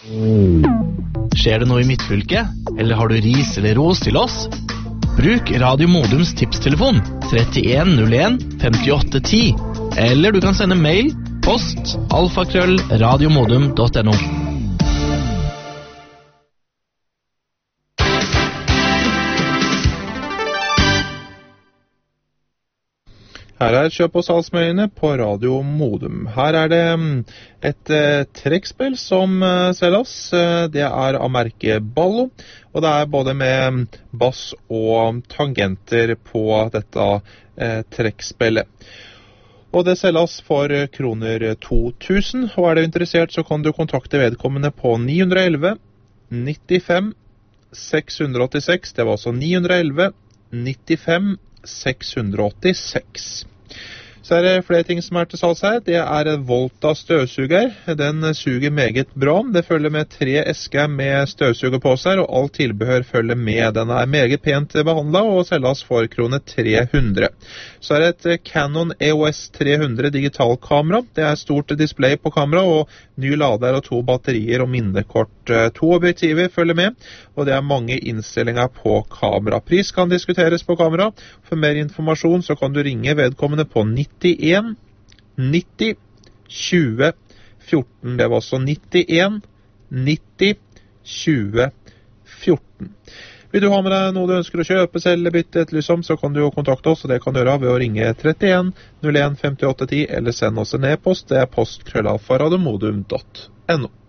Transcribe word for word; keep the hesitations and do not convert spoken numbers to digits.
Skjer det noe i midtfylket? Eller har du ris eller ros til oss? Bruk Radio Modums tipstelefon trettien null en femtiåtte ti. Eller du kan sende mail, post, alfakrøll, radiomodum punktum no. Her er Kjøp og salgsmøyene på Radio Modum. Her er det et eh, trekkspill som eh, selges. Det er av merket Ballo, og det er både med bass og tangenter på dette eh, trekkspillet. Og det selges for kroner to tusen, og er du interessert så kan du kontakte vedkommende på ni ett ett nittifem seks åttiseks. Det var altså ni ett ett nittifem seks åttiseks. Så er det flere ting som er til salgs her. Det er en Volta støvsuger. Den suger meget bra. Det følger med tre esker med støvsuger på seg, og alt tilbehør følger med. Den er meget pent behandlet og selges for kroner tre hundre. Så er det et Canon E O S tre hundre digitalkamera. Det er stort display på kamera, og ny lader og to batterier og minnekort. To objektiver følger med, og det er mange innstillinger på kamera. Pris kan diskuteres på kamera. For mer informasjon så kan du ringe vedkommende på nittien nitti tjue fjorten. Det var også nittien nitti tjue fjorten. Vil du ha med deg noe du ønsker å kjøpe, selge, bytte et lysom, så kan du jo kontakte oss, og det kan du gjøre ved å ringe trettien null en femtiåtte ti, eller send oss en e-post. Det er post krøllalfa radiomodum punktum no.